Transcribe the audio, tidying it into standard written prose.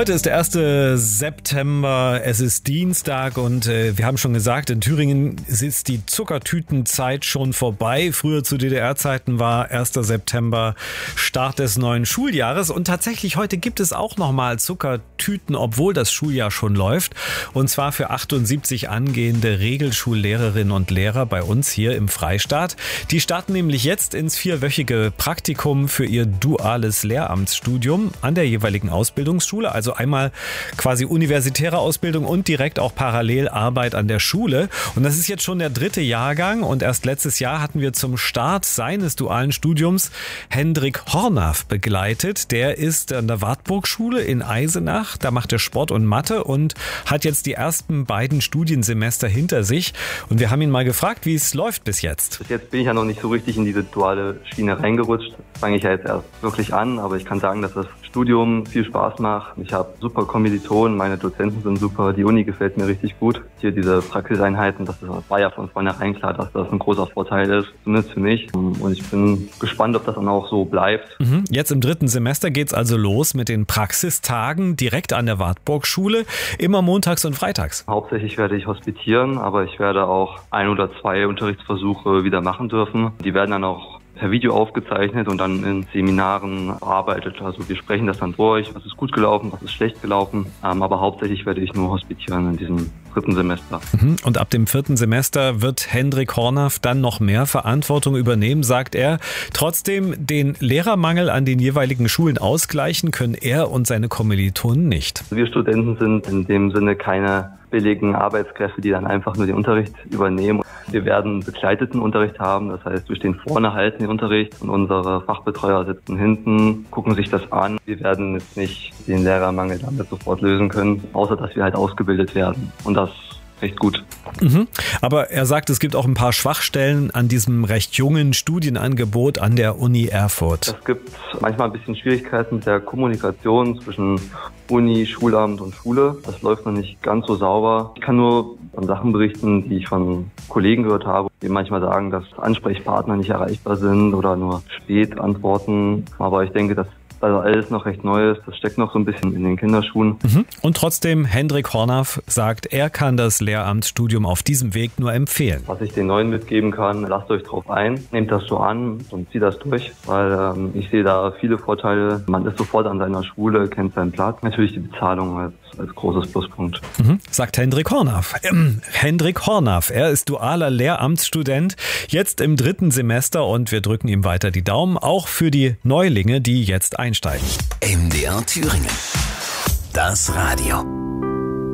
Heute ist der 1. September, es ist Dienstag und wir haben schon gesagt, in Thüringen ist die Zuckertütenzeit schon vorbei. Früher zu DDR-Zeiten war 1. September Start des neuen Schuljahres und tatsächlich heute gibt es auch nochmal Zuckertüten, obwohl das Schuljahr schon läuft. Und zwar für 78 angehende Regelschullehrerinnen und Lehrer bei uns hier im Freistaat. Die starten nämlich jetzt ins 4-wöchige Praktikum für ihr duales Lehramtsstudium an der jeweiligen Ausbildungsschule. Also einmal quasi universitäre Ausbildung und direkt auch parallel Arbeit an der Schule. Und das ist jetzt schon der 3. Jahrgang und erst letztes Jahr hatten wir zum Start seines dualen Studiums Hendrik Hornath begleitet. Der ist an der Wartburg-Schule in Eisenach. Da macht er Sport und Mathe und hat jetzt die ersten beiden Studiensemester hinter sich. Und wir haben ihn mal gefragt, wie es läuft bis jetzt. Bis jetzt bin ich ja noch nicht so richtig in diese duale Schiene reingerutscht. Fange ich ja jetzt erst wirklich an, aber ich kann sagen, dass das Studium viel Spaß macht. Ich habe super Kommilitonen, meine Dozenten sind super, die Uni gefällt mir richtig gut. Hier diese Praxiseinheiten, das war ja von vornherein klar, dass das ein großer Vorteil ist, zumindest für mich. Und ich bin gespannt, ob das dann auch so bleibt. Jetzt im 3. Semester geht's also los mit den Praxistagen direkt an der Wartburg-Schule, immer montags und freitags. Hauptsächlich werde ich hospitieren, aber ich werde auch 1 oder 2 Unterrichtsversuche wieder machen dürfen. Die werden dann auch per Video aufgezeichnet und dann in Seminaren erarbeitet. Also wir sprechen das dann durch, was ist gut gelaufen, was ist schlecht gelaufen. Aber hauptsächlich werde ich nur hospitieren in diesem 3. Semester. Und ab dem 4. Semester wird Hendrik Hornath dann noch mehr Verantwortung übernehmen, sagt er. Trotzdem den Lehrermangel an den jeweiligen Schulen ausgleichen können er und seine Kommilitonen nicht. Wir Studenten sind in dem Sinne keine billigen Arbeitskräfte, die dann einfach nur den Unterricht übernehmen. Wir werden begleiteten Unterricht haben, das heißt, wir stehen vorne, halten den Unterricht und unsere Fachbetreuer sitzen hinten, gucken sich das an. Wir werden jetzt nicht den Lehrermangel damit sofort lösen können, außer dass wir halt ausgebildet werden und das recht gut. Aber er sagt, es gibt auch ein paar Schwachstellen an diesem recht jungen Studienangebot an der Uni Erfurt. Es gibt manchmal ein bisschen Schwierigkeiten mit der Kommunikation zwischen Uni, Schulamt und Schule. Das läuft noch nicht ganz so sauber. Ich kann nur von Sachen berichten, die ich von Kollegen gehört habe, die manchmal sagen, dass Ansprechpartner nicht erreichbar sind oder nur spät antworten. Aber ich denke, dass also alles noch recht neu ist, das steckt noch so ein bisschen in den Kinderschuhen. Und trotzdem, Hendrik Hornath sagt, er kann das Lehramtsstudium auf diesem Weg nur empfehlen. Was ich den Neuen mitgeben kann, lasst euch drauf ein, nehmt das so an und zieht das durch, weil ich sehe da viele Vorteile. Man ist sofort an seiner Schule, kennt seinen Platz. Natürlich die Bezahlung als großes Pluspunkt. Sagt Hendrik Hornath. Hendrik Hornath, er ist dualer Lehramtsstudent, jetzt im 3. Semester und wir drücken ihm weiter die Daumen, auch für die Neulinge, die jetzt einsteigen. MDR Thüringen. Das Radio.